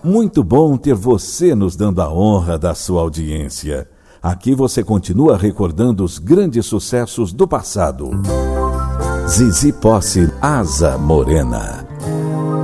Muito bom ter você nos dando a honra da sua audiência. Aqui você continua recordando os grandes sucessos do passado. Zizi Posse, Asa Morena.